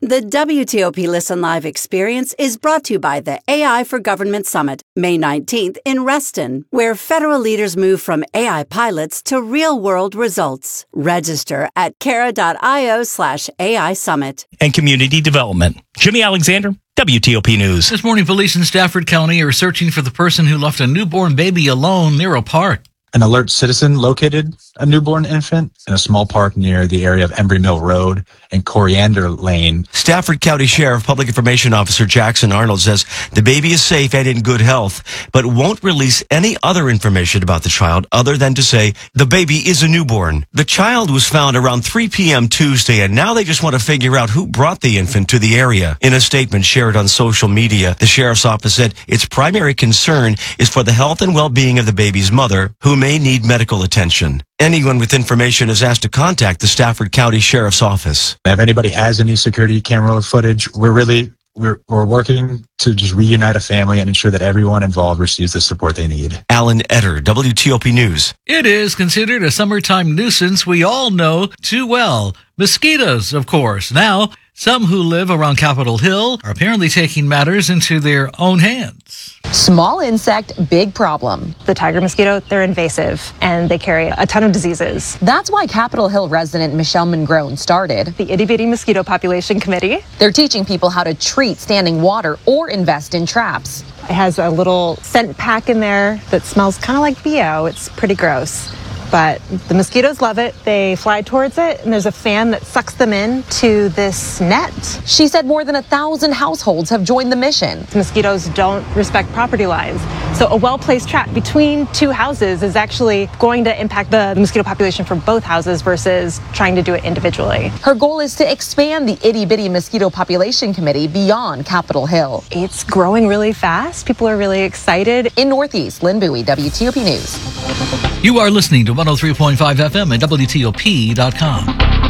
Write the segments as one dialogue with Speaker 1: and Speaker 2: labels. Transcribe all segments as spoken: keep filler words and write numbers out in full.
Speaker 1: The W T O P Listen Live experience is brought to you by the A I for Government Summit, May nineteenth in Reston, where federal leaders move from A I pilots to real-world results. Register at cara.io slash AI Summit.
Speaker 2: And community development. Jimmy Alexander, W T O P News.
Speaker 3: This morning, police in Stafford County are searching for the person who left a newborn baby alone near a park.
Speaker 4: An alert citizen located a newborn infant in a small park near the area of Embry Mill Road and Coriander Lane.
Speaker 5: Stafford County Sheriff Public Information Officer Jackson Arnold says the baby is safe and in good health, but won't release any other information about the child other than to say the baby is a newborn. The child was found around three p.m. Tuesday, and now they just want to figure out who brought the infant to the area. In a statement shared on social media, the sheriff's office said its primary concern is for the health and well-being of the baby's mother, who may need medical attention. Anyone with information is asked to contact the Stafford County Sheriff's Office.
Speaker 4: If anybody has any security camera footage, we're really we're, we're working to just reunite a family and ensure that everyone involved receives the support they need.
Speaker 5: Alan Etter, W T O P News.
Speaker 3: It is considered a summertime nuisance we all know too well. Mosquitoes, of course. Now, some who live around Capitol Hill are apparently taking matters into their own hands.
Speaker 6: Small insect, big problem.
Speaker 7: The tiger mosquito, they're invasive and they carry a ton of diseases.
Speaker 6: That's why Capitol Hill resident Michelle Mongrone started
Speaker 7: the Itty Bitty Mosquito Population Committee.
Speaker 6: They're teaching people how to treat standing water or invest in traps.
Speaker 7: It has a little scent pack in there that smells kind of like B O. It's pretty gross. But the mosquitoes love it. They fly towards it, and there's a fan that sucks them in to this net.
Speaker 6: She said more than a thousand households have joined the mission.
Speaker 7: Mosquitoes don't respect property lines. So a well-placed trap between two houses is actually going to impact the mosquito population for both houses versus trying to do it individually.
Speaker 6: Her goal is to expand the Itty Bitty Mosquito Population Committee beyond Capitol Hill.
Speaker 7: It's growing really fast. People are really excited.
Speaker 6: In Northeast, Lynn Bowie, W T O P News.
Speaker 3: You are listening to one oh three point five F M at W T O P dot com.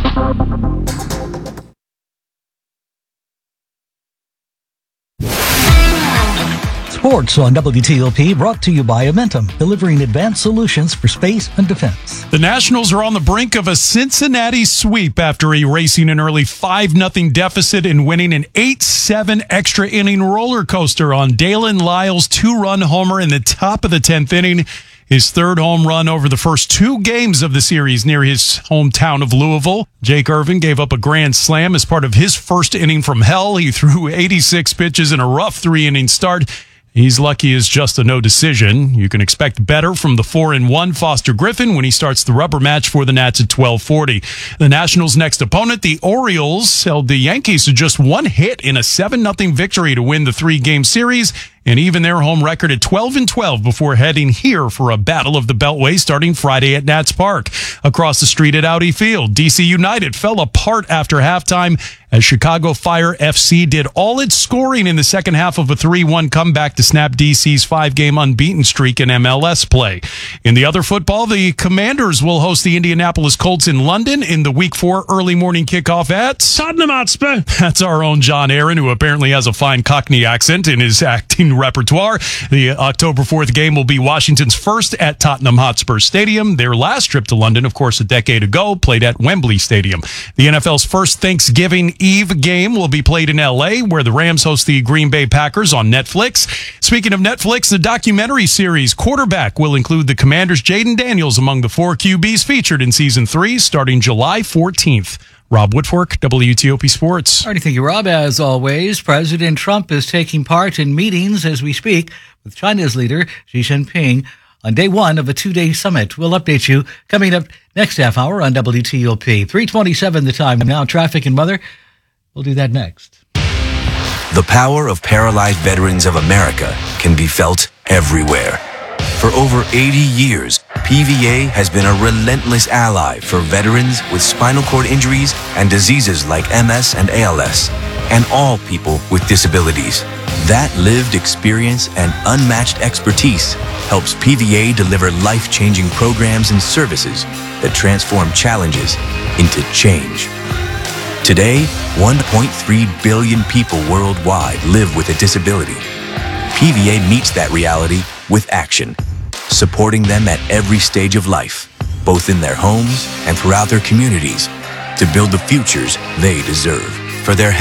Speaker 8: Sports on W T O P brought to you by Amentum, delivering advanced solutions for space and defense.
Speaker 9: The Nationals are on the brink of a Cincinnati sweep after erasing an early five nothing deficit and winning an eight seven extra inning roller coaster on Dalen Lyles' two-run homer in the top of the tenth inning. His third home run over the first two games of the series near his hometown of Louisville. Jake Irvin gave up a grand slam as part of his first inning from hell. He threw eighty-six pitches in a rough three-inning start. He's lucky as just a no decision. You can expect better from the four and one Foster Griffin when he starts the rubber match for the Nats at twelve forty. The Nationals' next opponent, the Orioles, held the Yankees to just one hit in a seven nothing victory to win the three-game series, and even their home record at twelve and twelve before heading here for a battle of the Beltway starting Friday at Nats Park. Across the street at Audi Field, D C United fell apart after halftime as Chicago Fire F C did all its scoring in the second half of a three one comeback to snap D C's five-game unbeaten streak in M L S play. In the other football, the Commanders will host the Indianapolis Colts in London in the Week four early morning kickoff at
Speaker 10: Tottenham Hotspur.
Speaker 9: That's our own John Aaron, who apparently has a fine Cockney accent in his acting repertoire. The October fourth game will be Washington's first at Tottenham Hotspur Stadium. Their last trip to London, of course, a decade ago, played at Wembley Stadium. The N F L's first Thanksgiving Eve game will be played in L A, where the Rams host the Green Bay Packers on Netflix. Speaking of Netflix, the documentary series Quarterback will include the Commanders' Jaden Daniels among the four Q Bs featured in season three, starting July fourteenth. Rob Woodfork, W T O P Sports.
Speaker 3: All right, thank you, Rob. As always, President Trump is taking part in meetings as we speak with China's leader, Xi Jinping, on day one of a two-day summit. We'll update you coming up next half hour on W T O P. three twenty-seven the time now. Traffic and weather. We'll do that next.
Speaker 11: The power of Paralyzed Veterans of America can be felt everywhere. For over eighty years, P V A has been a relentless ally for veterans with spinal cord injuries and diseases like M S and A L S, and all people with disabilities. That lived experience and unmatched expertise helps P V A deliver life-changing programs and services that transform challenges into change. Today, one point three billion people worldwide live with a disability. P V A meets that reality with action, supporting them at every stage of life, both in their homes and throughout their communities, to build the futures they deserve. For their